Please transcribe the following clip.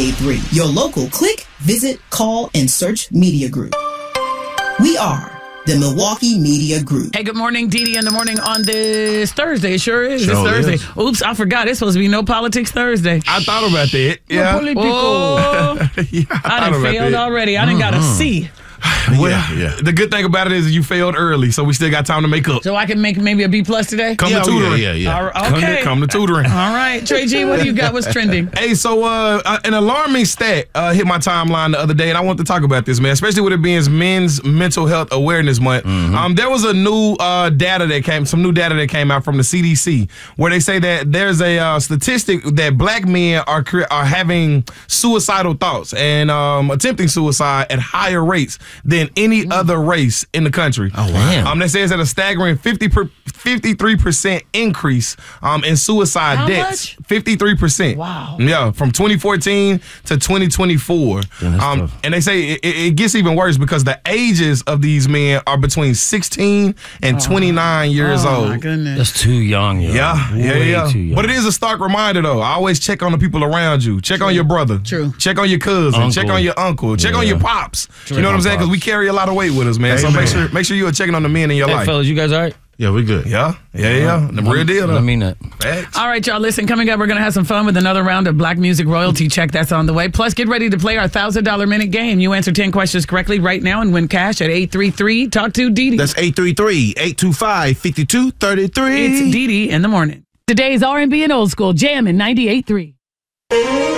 98.3, your local click, visit, call, and search media group. We are the Milwaukee Media Group. Hey, good morning, Dee in the morning on this Thursday. Sure is. Sure It's Thursday. is. Oops, I forgot. It's supposed to be No Politics Thursday. I thought about that. Yeah. Oh, Yeah, I done failed already. I done got a C. Well, the good thing about it is you failed early, so we still got time to make up. So I can make maybe a B+ today? Come to tutoring. Okay. Come to tutoring. All right. Trey G, what do you got? What's trending? Hey, so an alarming stat hit my timeline the other day, and I want to talk about this, man, especially with it being Men's Mental Health Awareness Month. There was a new some new data that came out from the CDC, where they say that there's a statistic that black men are having suicidal thoughts and attempting suicide at higher rates than any other race in the country. Oh, wow. That says that a staggering 53% increase in suicide How deaths. much? 53%. Wow. Yeah, from 2014 to 2024. tough. And they say it gets even worse because the ages of these men are between 16 and 29 years Oh, old. my goodness. That's too young, yo. Yeah. Way too young. But it is a stark reminder, though. I always check on the people around you. Check on your brother. True. Check on your cousin. Uncle. Check on your uncle. Check on your pops. You know what I'm saying? Because we carry a lot of weight with us, man. So Amen. make sure you are checking on the men in your Hey, life. fellas, you guys all right? Yeah, we good. Yeah. The real deal, though. I mean that. Facts. All right, y'all, listen, coming up, we're going to have some fun with another round of Black Music Royalty Check that's on the way. Plus, get ready to play our $1,000 minute game. You answer 10 questions correctly right now and win cash at 833. Talk to Dee Dee. That's 833-825-5233. It's Dee Dee in the morning. Today's R&B and old school jam in 98.3.